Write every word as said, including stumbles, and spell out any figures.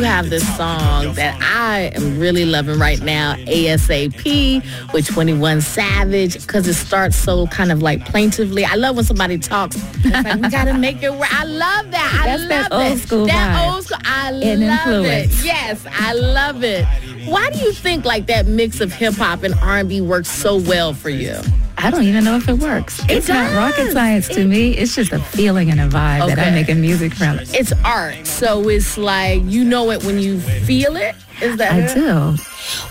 you have this song that I am really loving right now, A S A P with twenty-one Savage, because it starts so kind of like plaintively. I love when somebody talks. It's like, we got to make it work. I love that. I That's love that it. old school That vibe. old school. I And love influence. it. Yes, I love it. Why do you think like that mix of hip hop and R and B works so well for you? I don't even know if it works. It It's not does. rocket science to me. It's just a feeling and a vibe that Okay. I'm making music from. It's art, so it's like you know it when you feel it. Is that I it? do.